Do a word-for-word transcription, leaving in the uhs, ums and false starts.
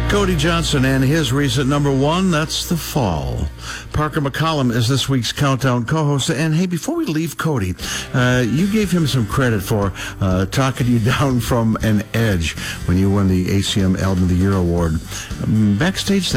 Cody Johnson and his recent number one, that's The Fall. Parker McCollum is this week's Countdown co-host. And hey, before we leave Cody, uh, you gave him some credit for uh, talking you down from an edge when you won the A C M Album of the Year award. Um, backstage